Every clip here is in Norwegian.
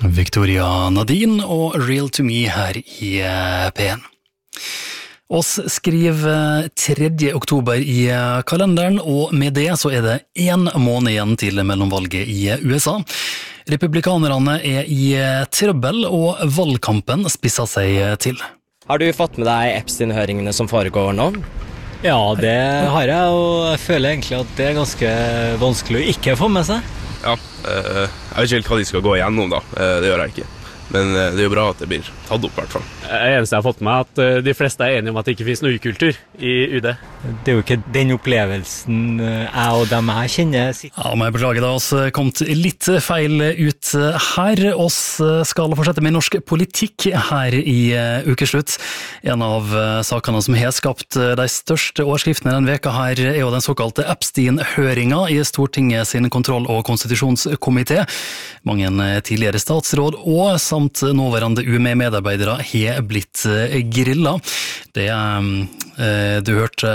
Victoria Nadine og Real to Me her i P1. Oss skriver 3. oktober i kalenderen, og med det så er det 1 måned igjen til mellomvalget i USA. Republikanerne er i trøbbel, og valgkampen spisser seg til. Har du fått med deg Epstein-høringene som foregår nå? Ja, det har jeg, og jeg føler egentlig at det er ganske vanskelig å ikke få med seg. Ja, jeg vet ikke helt hva de skal gå igjennom da, det gjør jeg ikke. Men det er jo bra at det blir tatt opp I hvert fall. Det eneste jeg har fått med at de fleste er enige om at det ikke finnes noe ukultur I UD. Det er jo ikke den opplevelsen jeg og dem jeg kjenner. Ja, men jeg beklager da, oss kommet litt feil ut her. Oss skal fortsette med norsk politikk her I ukeslutt. En av sakene som har skapt de største overskriftene denne veka her er jo den såkalte Epstein-høringen I Stortinget sin kontroll- og konstitusjonskomité. Mange tidligere statsråd og samt nåværende UME-medarbeidere har blitt grillet. Det du hørte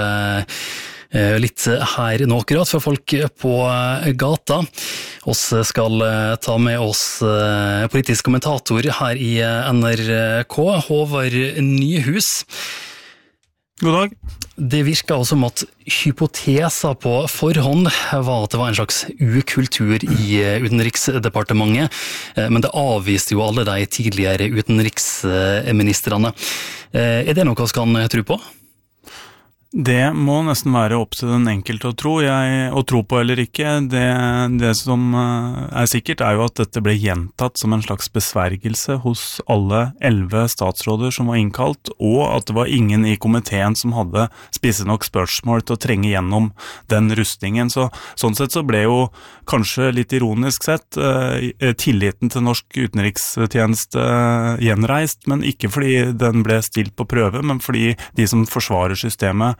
litt her nå akkurat fra folk på gata. Oss skal ta med oss politisk kommentator her I NRK, Håvard Nyhus. God dag. Det virker også som at hypoteser på forhånd var at det var en slags ukultur I utenriksdepartementet, men det avviste jo alle de tidligere utenriksministrene. Er det noe vi kan tro på? Det må nesten være opp til den enkelte å tro på eller ikke. Det som sikkert jo at dette ble gjentatt som en slags besvergelse hos alle 11 statsråder som var innkalt, og at det var ingen I komiteen som hadde spisse nok spørsmål til å trenge gjennom den rustningen. Sånn sett så ble jo kanskje litt ironisk sett tilliten til norsk utenrikstjeneste gjenreist, men ikke fordi den ble stilt på prøve, men fordi de som forsvarer systemet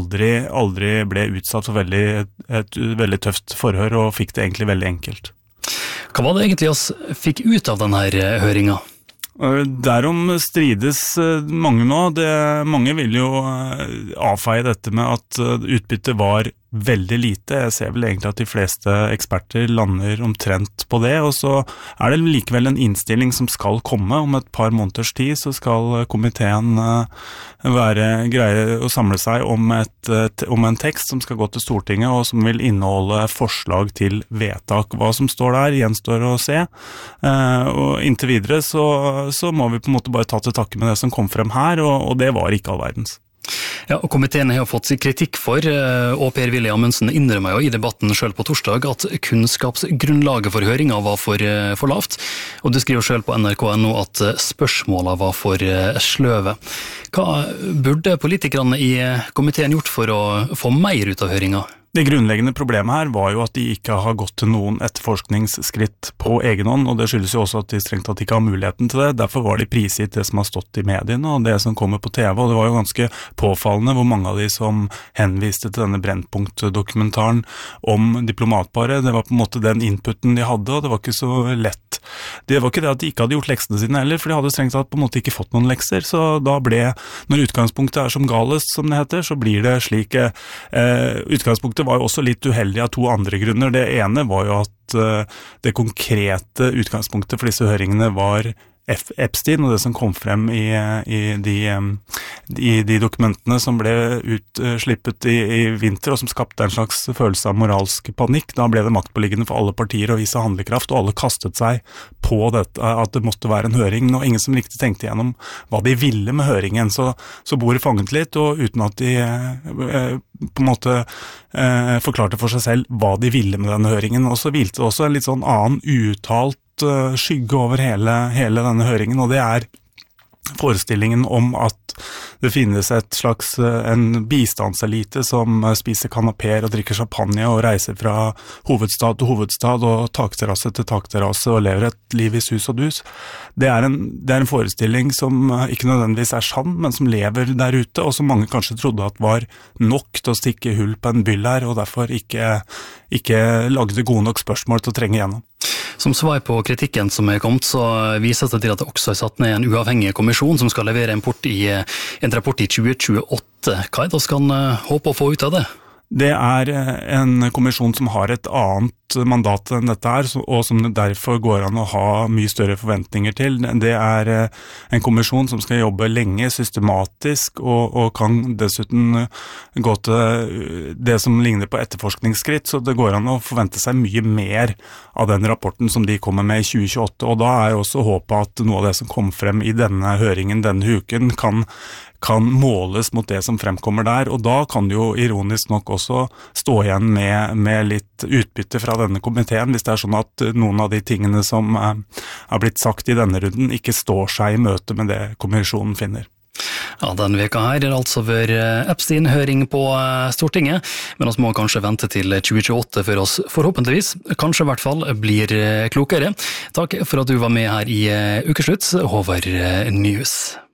aldri ble utsatt for et veldig tøft forhør og fikk det egentlig veldig enkelt. Hva var det egentlig oss fikk ut av denne høringen? Derom strides mange nå. Mange vil jo avfeie dette med at utbyttet var veldig lite. Jeg ser vel egentlig at de fleste eksperter lander omtrent på det, og så det likevel en innstilling som skal komme om et par måneders tid, så skal komiteen være greie å samle seg om en tekst som skal gå til Stortinget, og som vil inneholde forslag til vedtak. Hva som står der, gjenstår å se, og inntil videre så må vi på en måte bare ta til takke med det som kom frem her, og det var ikke all verdens. Ja, og komiteen har fått kritikk for, og Per-Willy Amundsen innrømmer jo I debatten selv på torsdag at kunnskapsgrunnlaget for høringen var for lavt, og du skriver selv på NRK.no at spørsmålene var for sløve. Hva burde politikerne I komiteen gjort for å få mer ut av høringen? Det grunnleggende problemet her var jo at de ikke har gått til noen etterforskningsskritt på egen hånd, og det skyldes jo også at de strengt tatt ikke har muligheten til det. Derfor var de prisgitt det som har stått I mediene, og det som kommer på TV, og det var jo ganske påfallende hvor mange av de som henviste til denne Brennpunkt-dokumentaren om diplomatparet. Det var på en måte den inputen de hadde, og det var ikke så lett. Det var ikke det at de ikke hadde gjort leksene sine heller, for de hadde strengt tatt på en måte ikke fått noen lekser, så da når utgangspunktet som galest, som det heter, så blir det slik utgangspunktet var jo også litt uheldig av 2 andre grunner. Det ene var jo at det konkrete utgangspunktet for disse høringene var Epstein, og det som kom frem I de dokumentene som ble utslippet I vinter, og som skapte en slags følelse av moralsk panikk. Da ble det maktpåliggende for alle partier å vise handlekraft, og alle kastet seg på dette, at det måtte være en høring, og ingen som riktig tenkte gjennom hva de ville med høringen. Så bordet fanget litt, og uten at de på en måte forklarte for seg selv hva de ville med denne høringen. Og så hvilte det også en litt sånn annen uuttalt skygge over hele denne høringen, og det forestillingen om at det finnes en bistandselite som spiser kanaper og drikker champagne og reiser fra hovedstad til hovedstad og takterrasse til takterrasse og lever et liv I sus og dus. Det en forestilling som ikke nødvendigvis sann, men som lever der ute, og som mange kanskje trodde at var nok til å stikke hull på en byll her, og derfor ikke lagde gode nok spørsmål til å trenge gjennom. Som svar på kritikken som kommet, så vises det til at det også satt ned en uavhengig kommisjon som skal levere en rapport I 2028. Hva det vi kan håpe å få ut av det? Det en kommisjon som har et annet mandat enn dette her, og som det derfor går an å ha mye større forventninger til. Det en kommisjon som skal jobbe lenge, systematisk, og kan dessuten gå til det som ligner på etterforskningsskritt, så det går an å forvente seg mye mer av den rapporten som de kommer med i 2028, og da jo også håpet at noe av det som kom frem i denne høringen denne uken kan måles mot det som fremkommer der, og da kan det jo ironisk nok også stå igjen med litt utbytte fra denne komiteen, hvis det sånn at noen av de tingene som blitt sagt i denne runden ikke står seg i møte med det kommisjonen finner. Ja, denne veka her altså ved Epstein-høring på Stortinget, men vi må kanskje vente til 2028 før oss forhåpentligvis, kanskje i hvert fall, blir klokere. Takk for at du var med her i Ukeslutt, Håvard Nyhus.